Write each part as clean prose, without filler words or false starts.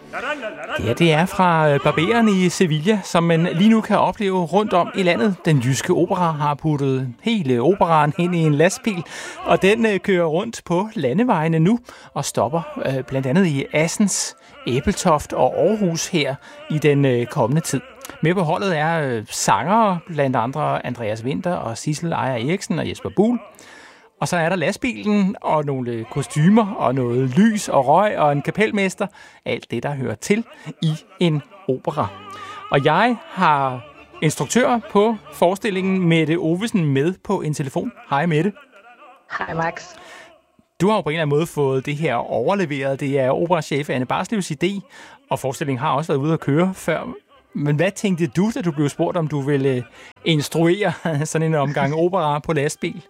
Ja, det er fra Barberen i Sevilla, som man lige nu kan opleve rundt om i landet. Den Jyske Opera har puttet hele operaen ind i en lastbil, og den kører rundt på landevejene nu og stopper blandt andet i Assens, Ebeltoft og Aarhus her i den kommende tid. Med på holdet er sangere, blandt andre Andreas Winther og Sissel Ejer Eriksen og Jesper Buhl. Og så er der lastbilen og nogle kostymer og noget lys og røg og en kapelmester. Alt det, der hører til i en opera. Og jeg har instruktør på forestillingen Mette Ovesen med på en telefon. Hej Mette. Hej Max. Du har jo på en eller anden måde fået det her overleveret. Det er operachef Anne Barslevs idé, og forestillingen har også været ude at køre før. Men hvad tænkte du, da du blev spurgt, om du ville instruere sådan en omgang opera på lastbil?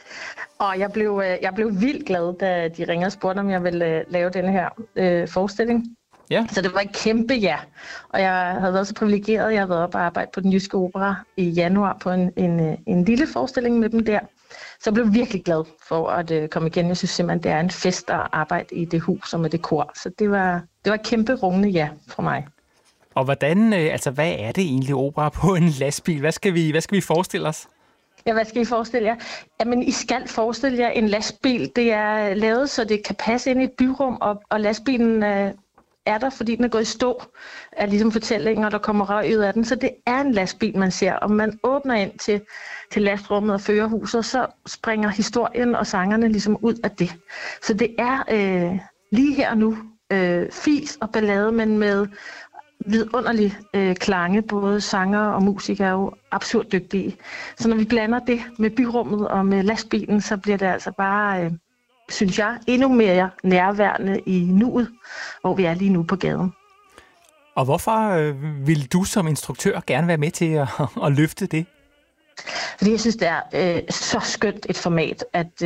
Og jeg blev vildt glad, da de ringede og spurgte, om jeg ville lave denne her forestilling. Ja. Så det var et kæmpe ja. Og jeg havde været så privilegeret. Jeg havde været oppe og arbejde på den Jyske Opera i januar på en lille forestilling med dem der. Så jeg blev virkelig glad for at komme igen. Jeg synes simpelthen, det er en fest at arbejde i det hus og med det kor. Så det var et kæmpe rungende ja fra mig. Og hvordan, hvad er det egentlig opera på en lastbil? Hvad skal vi forestille os? Ja, hvad skal I forestille jer? Jamen, I skal forestille jer en lastbil. Det er lavet, så det kan passe ind i et byrum, og lastbilen er der, fordi den er gået i stå, er ligesom fortællingen, og der kommer røg ud af den. Så det er en lastbil, man ser, og man åbner ind til lastrummet og førerhuset, så springer historien og sangerne ligesom ud af det. Så det er lige her nu fis og ballade, men med vidunderlig klange. Både sanger og musikere er jo absurd dygtige. Så når vi blander det med byrummet og med lastbilen, så bliver det altså bare, synes jeg, endnu mere nærværende i nuet, hvor vi er lige nu på gaden. Og hvorfor vil du som instruktør gerne være med til at løfte det? Fordi jeg synes, det er så skønt et format,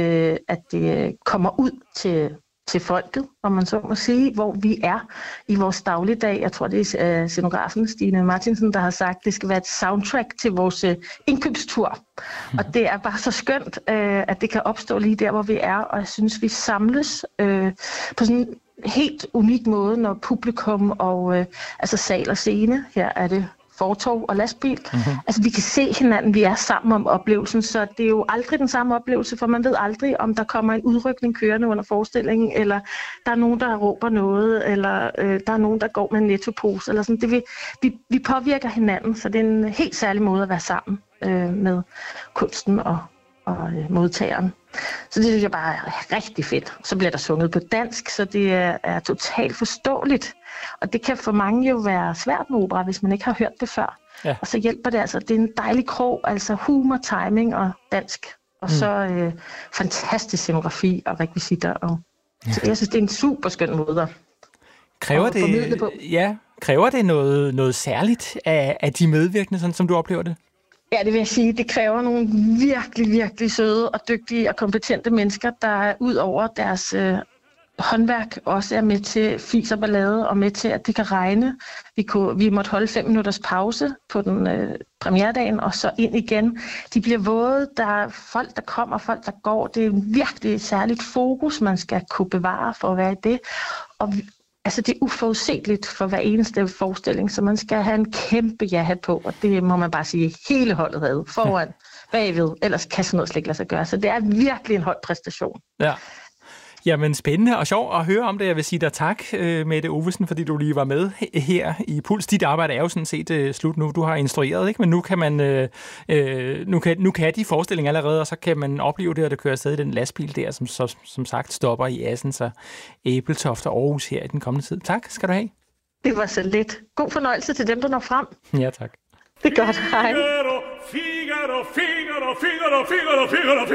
at det kommer ud til folket, om man så må sige, hvor vi er i vores dagligdag. Jeg tror, det er scenografen Stine Martinsen, der har sagt, at det skal være et soundtrack til vores indkøbstur. Og det er bare så skønt, at det kan opstå lige der, hvor vi er. Og jeg synes, vi samles på sådan en helt unik måde, når publikum og sal og scene, her er det fortov og lastbil. Altså, vi kan se hinanden, vi er sammen om oplevelsen, så det er jo aldrig den samme oplevelse, for man ved aldrig, om der kommer en udrykning kørende under forestillingen, eller der er nogen, der råber noget, eller der er nogen, der går med en nettopose, eller sådan. Vi påvirker hinanden, så det er en helt særlig måde at være sammen med kunsten og modtageren. Så det synes jeg bare er rigtig fedt. Så bliver der sunget på dansk, så det er totalt forståeligt. Og det kan for mange jo være svært med opera, hvis man ikke har hørt det før. Ja. Og så hjælper det altså. Det er en dejlig krog, altså humor, timing og dansk. Og så fantastisk scenografi og rekvisitter. Så jeg synes, det er en super skøn måde at formidle det på. Ja, kræver det noget særligt af de medvirkende, sådan som du oplever det? Ja, det vil jeg sige. Det kræver nogle virkelig, virkelig søde og dygtige og kompetente mennesker, der ud over deres håndværk også er med til fis og ballade og med til, at det kan regne. Vi måtte holde 5 minutters pause på den premieredagen og så ind igen. De bliver våde. Der er folk, der kommer, folk, der går. Det er virkelig et særligt fokus, man skal kunne bevare for at være i det. Og det er uforudsigeligt for hver eneste forestilling, så man skal have en kæmpe ja-hat på, og det må man bare sige, hele holdet havde foran, bagved, ellers kan sådan noget slet ikke lade sig gøre. Så det er virkelig en høj præstation. Ja. Jamen spændende og sjov at høre om det. Jeg vil sige dig tak, Mette Ovesen, fordi du lige var med her i Puls. Dit arbejde er jo sådan set slut nu. Du har instrueret, ikke? Men nu kan man nu kan de forestillinger allerede, og så kan man opleve det, og det kører afsted i den lastbil der, som sagt stopper i Assens og Ebeltoft og Aarhus her i den kommende tid. Tak skal du have. Det var så lidt. God fornøjelse til dem, der når frem. Ja, tak. Det er godt. Hej. Figaro, Figaro, Figaro, Figaro, Figaro, Figaro.